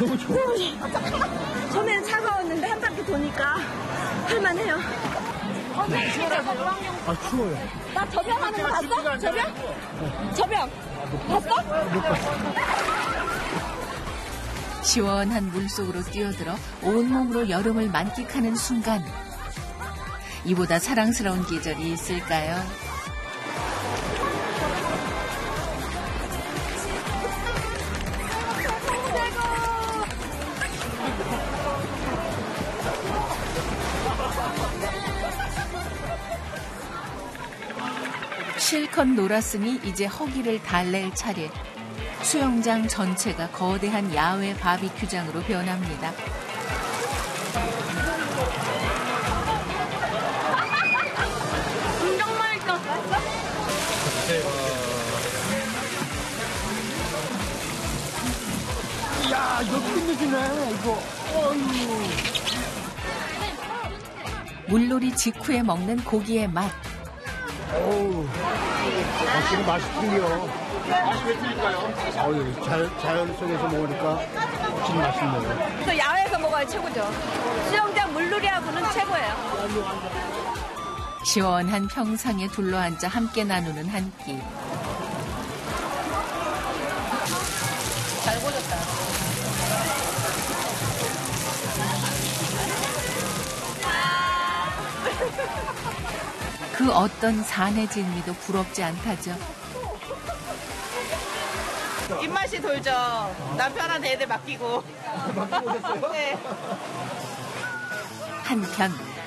너무 좋아. 처음에는 차가웠는데 한 바퀴 도니까 할만해요. 아, 추워요. 나 저병하는 거 봤어? 저병? 저병. 봤어? 못 봤어. 시원한 물속으로 뛰어들어 온몸으로 여름을 만끽하는 순간. 이보다 사랑스러운 계절이 있을까요? 실컷 놀았으니 이제 허기를 달랠 차례. 수영장 전체가 거대한 야외 바비큐장으로 변합니다. 엄청 맛있어. 이야, 이거 끝내주네, 이거. 어휴. 물놀이 직후에 먹는 고기의 맛. 어우, 확실히 맛이 틀려. 맛이 왜 틀릴까요? 어휴, 자연 속에서 먹으니까 확실히 맛있네요. 또 야외에서 먹어야 최고죠. 수영장 물놀이하고는 최고예요. 시원한 평상에 둘러앉아 함께 나누는 한 끼. 잘 보셨다. 그 어떤 산의 진미도 부럽지 않다죠. 입맛이 돌죠. 남편한테 애들 맡기고. 맡기고 오셨어요? 네. 한편